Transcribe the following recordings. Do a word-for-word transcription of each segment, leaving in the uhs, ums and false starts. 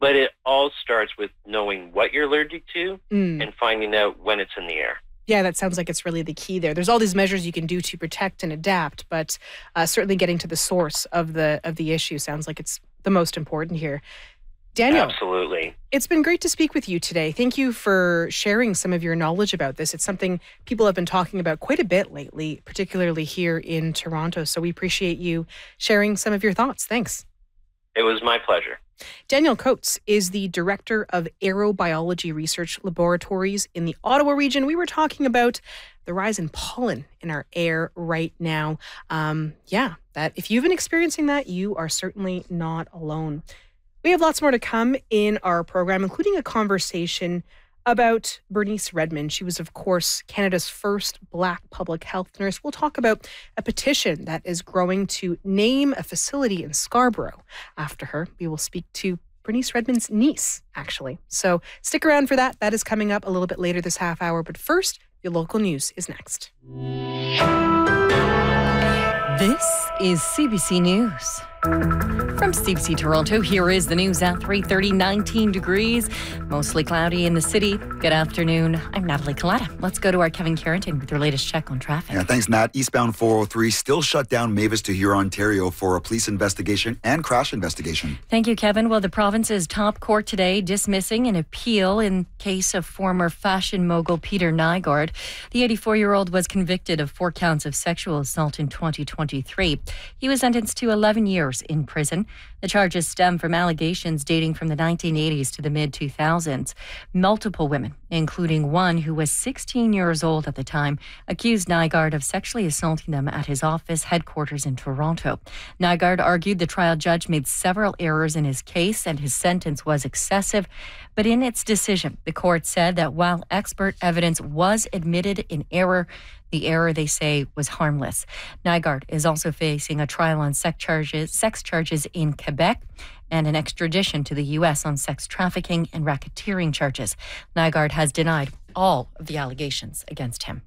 But it all starts with knowing what you're allergic to Mm. and finding out when it's in the air. Yeah, that sounds like it's really the key there. There's all these measures you can do to protect and adapt, but uh, certainly getting to the source of the of the issue sounds like it's the most important here. Daniel, Absolutely. it's been great to speak with you today. Thank you for sharing some of your knowledge about this. It's something people have been talking about quite a bit lately, particularly here in Toronto. So we appreciate you sharing some of your thoughts. Thanks. It was my pleasure. Daniel Coates is the Director of Aerobiology Research Laboratories in the Ottawa region. We were talking about the rise in pollen in our air right now. Um, yeah, that if you've been experiencing that, you are certainly not alone. We have lots more to come in our program, including a conversation about Bernice Redmond. She was, of course, Canada's first Black public health nurse. We'll talk about a petition that is growing to name a facility in Scarborough after her. We will speak to Bernice Redmond's niece, actually. So stick around for that. That is coming up a little bit later this half hour. But first, your local news is next. This is C B C News. From C B C Toronto, here is the news at three thirty, nineteen degrees. Mostly cloudy in the city. Good afternoon. I'm Natalie Collada. Let's go to our Kevin Carrington with your latest check on traffic. Yeah, thanks, Nat. Eastbound four oh three still shut down Mavis to Huron, Ontario for a police investigation and crash investigation. Thank you, Kevin. Well, the province's top court today dismissing an appeal in case of former fashion mogul Peter Nygard. The eighty-four-year-old was convicted of four counts of sexual assault in twenty twenty-three. He was sentenced to eleven years in prison. The charges stem from allegations dating from the nineteen eighties to the mid two thousands. Multiple women, including one who was sixteen years old at the time, accused Nygard of sexually assaulting them at his office headquarters in Toronto. Nygard argued the trial judge made several errors in his case and his sentence was excessive. But in its decision, the court said that while expert evidence was admitted in error, the error, they say, was harmless. Nygard is also facing a trial on sex charges, sex charges in Quebec and an extradition to the U S on sex trafficking and racketeering charges. Nygard has denied all of the allegations against him.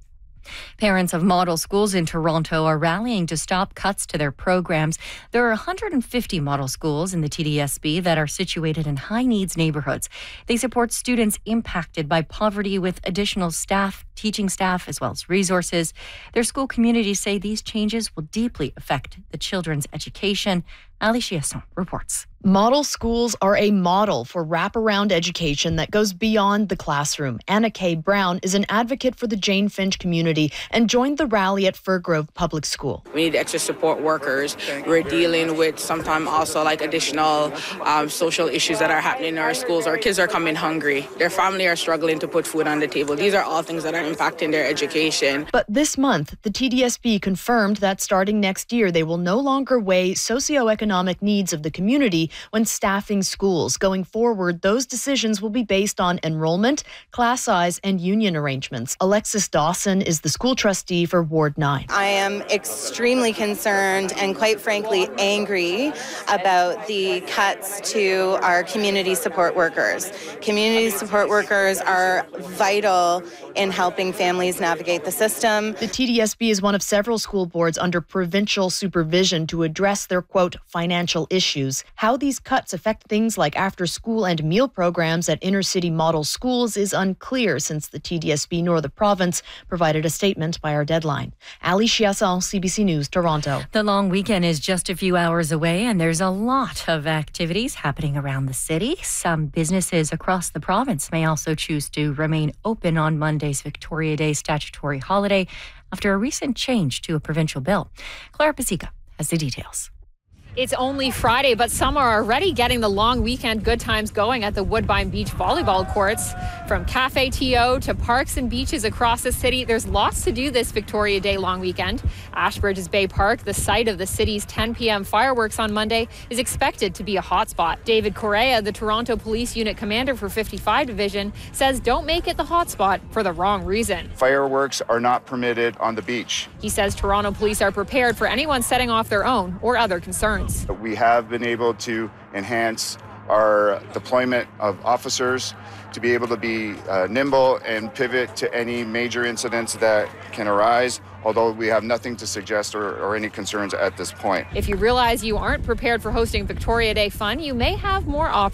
Parents of model schools in Toronto are rallying to stop cuts to their programs. There are one hundred fifty model schools in the T D S B that are situated in high-needs neighbourhoods. They support students impacted by poverty with additional staff, teaching staff, as well as resources. Their school communities say these changes will deeply affect the children's education. Ali Chiasson reports. Model schools are a model for wraparound education that goes beyond the classroom. Anna Kay Brown is an advocate for the Jane Finch community and joined the rally at Fir Grove Public School. We need extra support workers. We're dealing with sometimes also like additional um, social issues that are happening in our schools. Our kids are coming hungry. Their family are struggling to put food on the table. These are all things that are impacting their education. But this month, the T D S B confirmed that starting next year, they will no longer weigh socioeconomic needs of the community when staffing schools. Going forward, those decisions will be based on enrollment, class size, and union arrangements. Alexis Dawson is the school trustee for Ward nine. I am extremely concerned and quite frankly angry about the cuts to our community support workers. Community support workers are vital in helping families navigate the system. The T D S B is one of several school boards under provincial supervision to address their, quote, financial issues. How these cuts affect things like after-school and meal programs at inner-city model schools is unclear since the T D S B nor the province provided a statement by our deadline. Ali Chiasson, C B C News, Toronto. The long weekend is just a few hours away and there's a lot of activities happening around the city. Some businesses across the province may also choose to remain open on Monday's Victoria Day statutory holiday after a recent change to a provincial bill. Clara Pasica has the details. It's only Friday, but some are already getting the long weekend good times going at the Woodbine Beach volleyball courts. From Cafe T O to parks and beaches across the city, there's lots to do this Victoria Day long weekend. Ashbridges Bay Park, the site of the city's ten p.m. fireworks on Monday, is expected to be a hotspot. David Correa, the Toronto Police Unit Commander for fifty-five Division, says don't make it the hotspot for the wrong reason. Fireworks are not permitted on the beach. He says Toronto police are prepared for anyone setting off their own or other concerns. We have been able to enhance our deployment of officers to be able to be uh, nimble and pivot to any major incidents that can arise, although we have nothing to suggest or, or any concerns at this point. If you realize you aren't prepared for hosting Victoria Day fun, you may have more options.